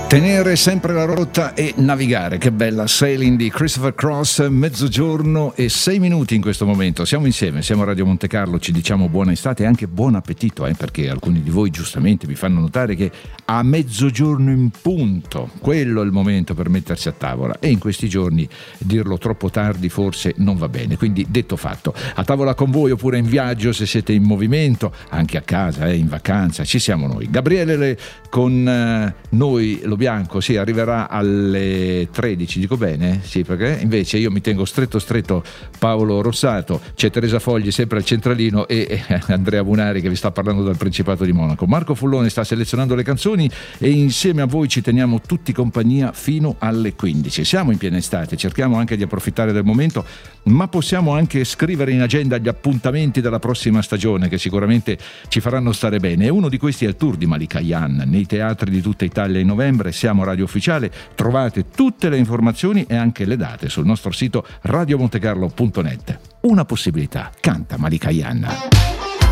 Tenere sempre la rotta e navigare, che bella Sailing di Christopher Cross, mezzogiorno e 6 minuti in questo momento. Siamo insieme, siamo a Radio Monte Carlo, ci diciamo buona estate e anche buon appetito, perché alcuni di voi giustamente mi fanno notare che a mezzogiorno in punto, quello è il momento per mettersi a tavola, e in questi giorni dirlo troppo tardi forse non va bene, quindi detto fatto, a tavola con voi oppure in viaggio se siete in movimento, anche a casa, in vacanza, ci siamo noi. Gabriele con noi, lo bianco, sì, arriverà alle 13, dico bene? Sì, perché invece io mi tengo stretto Paolo Rossato, c'è Teresa Fogli sempre al centralino e Andrea Bunari che vi sta parlando dal Principato di Monaco. Marco Fullone sta selezionando le canzoni e insieme a voi ci teniamo tutti compagnia fino alle 15. Siamo in piena estate, cerchiamo anche di approfittare del momento, ma possiamo anche scrivere in agenda gli appuntamenti della prossima stagione che sicuramente ci faranno stare bene, e uno di questi è il tour di Malika Ayane nei teatri di tutta Italia in novembre. Siamo Radio Ufficiale, trovate tutte le informazioni e anche le date sul nostro sito radiomontecarlo.net. Una possibilità, canta Malika Ayane.